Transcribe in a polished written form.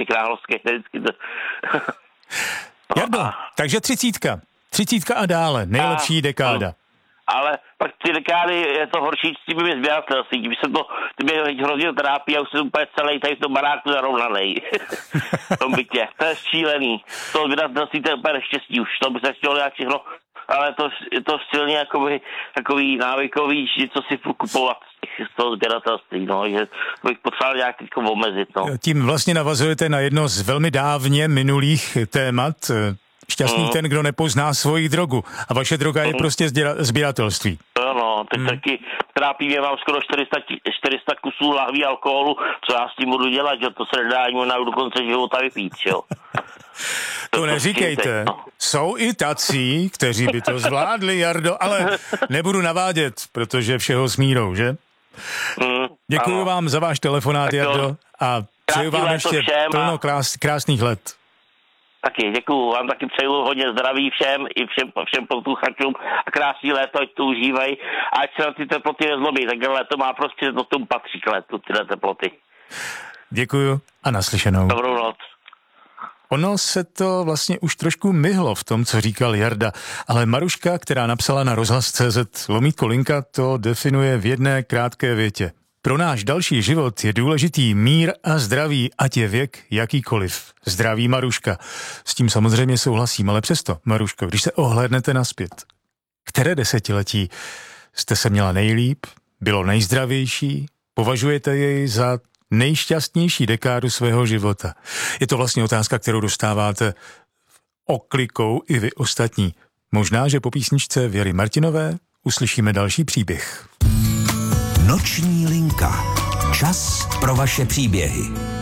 ty královské vždycky to... Jardo, takže 30 a dále, nejlepší dekáda. Ale pak ty dekády je to horší s tím sběratelstvím. Ty mě hrozně trápí a už jsem úplně celý tady v tom baráku zarovnanej. V tom bytě. To je šílený. To sběratelství to je úplně neštěstí už. To by se chtělo nějak všechno, ale je to silně takový návykový, že co si kupovat z toho sběratelství, no, že bych potřeboval nějak teď omezit, no. Tím vlastně navazujete na jedno z velmi dávně minulých témat. Šťastný ten, kdo nepozná svoji drogu. A vaše droga je prostě sběratelství. No, teď taky trápí mě, mám skoro 400 kusů lahví alkoholu, co já s tím budu dělat, že to se nedá ani do konce života vypít, jo. To neříkejte. No. Jsou i tací, kteří by to zvládli, Jardo, ale nebudu navádět, protože všeho s mírou, že? Děkuji vám za váš telefonát, Jardo, a přeju vám ještě plno krásných let. Taky, děkuju. Vám taky přeju hodně zdraví všem i všem posluchačům a krásný léto, ať to užívají. Ať se na ty teploty nezlobí, tak léto má prostě, to tomu patří k létu, tyhle teploty. Děkuju a naslyšenou. Dobrou noc. Ono se to vlastně už trošku myhlo v tom, co říkal Jarda, ale Maruška, která napsala na rozhlas.cz/linka, to definuje v jedné krátké větě. Pro náš další život je důležitý mír a zdraví, ať je věk jakýkoliv. Zdraví Maruška. S tím samozřejmě souhlasím, ale přesto, Maruško, když se ohlédnete nazpět, které desetiletí jste se měla nejlíp, bylo nejzdravější, považujete jej za nejšťastnější dekádu svého života? Je to vlastně otázka, kterou dostáváte oklikou i vy ostatní. Možná, že po písničce Věry Martinové uslyšíme další příběh. Noční linka. Čas pro vaše příběhy.